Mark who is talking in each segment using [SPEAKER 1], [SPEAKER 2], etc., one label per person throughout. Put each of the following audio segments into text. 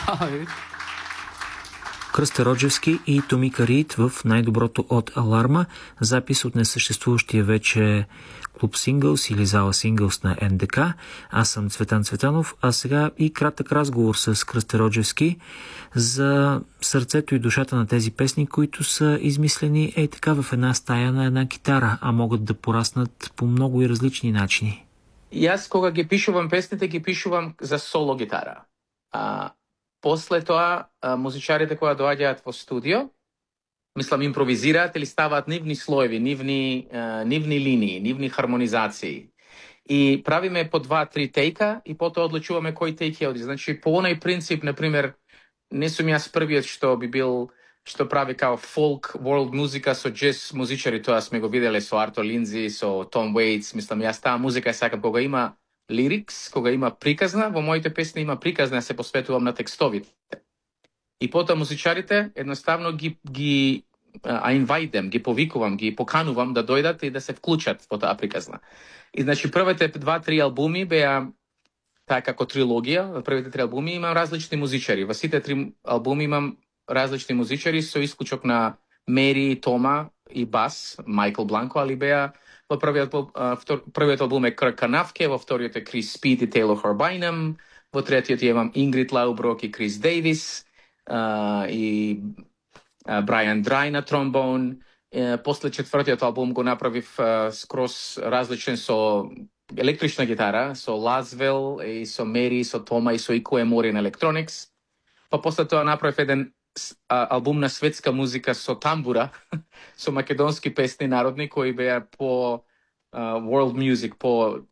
[SPEAKER 1] Кръстя Роджевски и Томика Рид в най-доброто от Аларма, запис от несъществуващия вече клуб Сингълс или зала Сингълс на НДК. Аз съм Цветан Цветанов, а сега и кратък разговор с Кръстя Роджевски за сърцето и душата на тези песни, които са измислени така в една стая на една китара, а могат да пораснат по много и различни начини.
[SPEAKER 2] И аз, кога ги пишувам песните, ги пишувам за соло гитара. После тоа, музичарите кои доаѓаат во студио, мислам, импровизираат или ставаат нивни слоеви, нивни линии, нивни хармонизации. И правиме по 2-3 тейка и потоа одлучуваме кој тейк ќе оди. Значи, по онај принцип, например, не сум јас првиот што прави као фолк, world музика со джез музичари, тоа сме го виделе со Арто Линдзи, со Том Уейтс, мислам, јас таа музика ја сакам кога има лирикс, кога има приказна, во моите песни има приказна, се посветувам на текстовите. И потоа музичарите едноставно ги invite them, ги повикувам, ги поканувам да дојдат и да се вклучат во таа приказна. И значи првите 2-3 албуми беа таа како трилогија, во првите 3 албуми имам различни музичари. Во сите 3 албуми имам различни музичари со исклучок на Мери, Тома и бас, Майкл Бланко, али беа во првиот албум е Крк Канавке, во вториот е Крис Спид и Тейлор Хорбайнем, во третиот имам Ингрид Лауброк и Крис Дейвис, и Брайан Драй на тромбон. После четвртиот албум го направив скроз различен со електрична гитара, со Лазвел и со Мери, со Тома и со Икуе Мори на Electronics. Па после тоа направив еден албум на светска музика со тамбура, со македонски песни народни кои беа по world music, по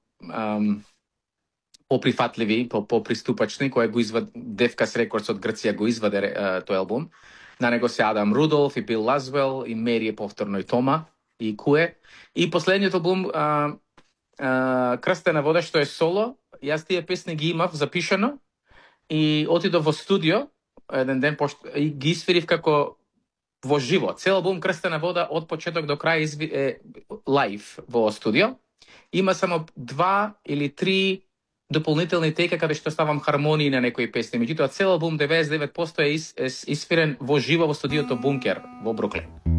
[SPEAKER 2] прифатливи, по приступачни, кои го извади Defcas Records од Грција го изваде тој албум. На него се Адам Рудолф и Бил Лазвел и Мери повторно и Тома и Куе. И последниот албум Крстена вода, што е соло, јас тие песни ги имав запишано и отидов во студио еден ден и ги свирив како во живо. Цел албум Крстена вода од почеток до крај е лайв во студио. Има само 2 или 3 дополнителни тейка каде што ставам хармонии на некои песни. Меѓутоа цел албум 99% е исфирен во живо во студиото Бункер во Бруклин.